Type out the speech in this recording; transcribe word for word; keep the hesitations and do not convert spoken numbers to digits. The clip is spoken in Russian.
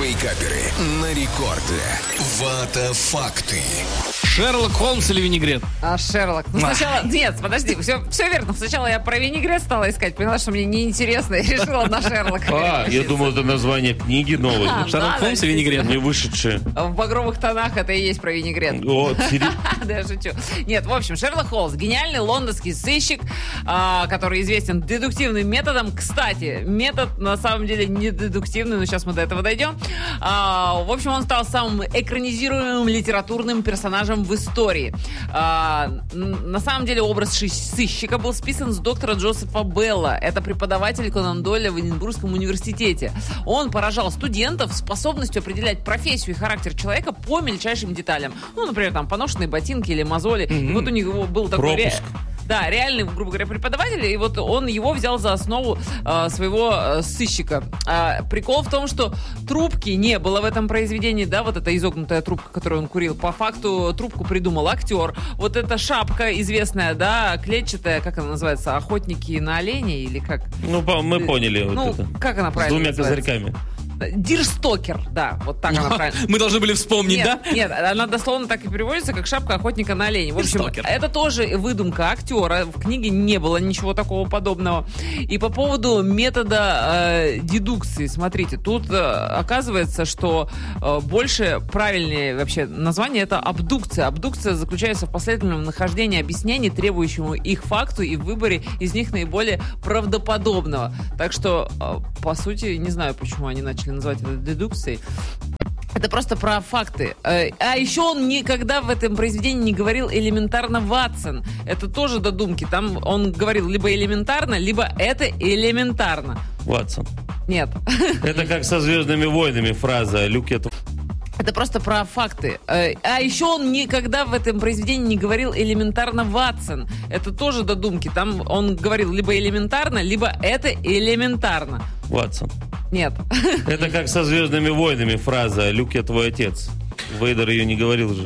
Вейкаперы на рекорде. Вата факты. Шерлок Холмс или винегрет? А, Шерлок. Ну, сначала... Нет, подожди, все, все верно. Сначала я про винегрет стала искать, поняла, что мне неинтересно, и решила на Шерлока. А, я думал, это название книги новой. А, Шерлок да, Холмс да, и винегрет. Не вышедшие. В багровых тонах это и есть про винегрет. О, серьезно? Да, я шучу. Нет, в общем, Шерлок Холмс, гениальный лондонский сыщик, а, который известен дедуктивным методом. Кстати, метод на самом деле не дедуктивный, но сейчас мы до этого дойдем. А, в общем, он стал самым экранизируемым литературным персонажем в истории. А, на самом деле образ сыщика был списан с доктора Джозефа Белла. Это преподаватель Конан Дойля в Эдинбургском университете. Он поражал студентов способностью определять профессию и характер человека по мельчайшим деталям. Ну, например, там поношенные ботинки или мозоли. Mm-hmm. И вот у него был такой... Пропуск. Да, реальный, грубо говоря, преподаватель, и вот он его взял за основу э, своего э, сыщика. А, прикол в том, что трубки не было в этом произведении, да, вот эта изогнутая трубка, которую он курил. По факту трубку придумал актер. Вот эта шапка известная, да, клетчатая, как она называется, охотники на оленей или как? Ну, мы поняли. Ну, вот это. Как она правильно С двумя называется? козырьками. Дирстокер, да, вот так она правильно. Мы должны были вспомнить, нет, да? Нет, она дословно так и переводится, как шапка охотника на оленей. В общем, Дирстокер. это тоже выдумка актера. В книге не было ничего такого подобного. И по поводу метода э, дедукции, смотрите, тут э, оказывается, что э, больше правильнее вообще название — это абдукция. Абдукция заключается в последовательном нахождении объяснений, требующему их факту, и в выборе из них наиболее правдоподобного. Так что, э, по сути, не знаю, почему они начали называть это дедукцией. Это просто про факты. А еще он никогда в этом произведении не говорил элементарно Ватсон. Это тоже додумки. Там он говорил либо элементарно, либо это элементарно. Ватсон. Нет. Это как со «Звездными войнами» фраза «Люк, это...» Это просто про факты. А еще он никогда в этом произведении не говорил элементарно Ватсон. Это тоже додумки. Там он говорил либо элементарно, либо это элементарно. Ватсон. Нет. Это как со «Звездными войнами» фраза «Люк, я твой отец». Вейдер ее не говорил же.